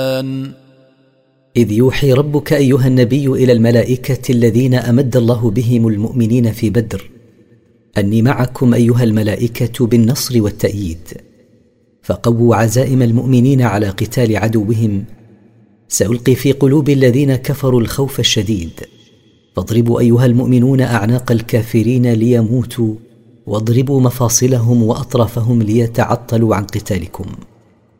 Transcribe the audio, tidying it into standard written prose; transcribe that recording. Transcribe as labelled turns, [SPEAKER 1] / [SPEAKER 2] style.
[SPEAKER 1] إذ يوحي ربك أيها النبي إلى الملائكة الذين أمد الله بهم المؤمنين في بدر أني معكم أيها الملائكة بالنصر والتأييد، فقووا عزائم المؤمنين على قتال عدوهم. سألقي في قلوب الذين كفروا الخوف الشديد، فاضربوا أيها المؤمنون أعناق الكافرين ليموتوا، واضربوا مفاصلهم وأطرافهم ليتعطلوا عن قتالكم.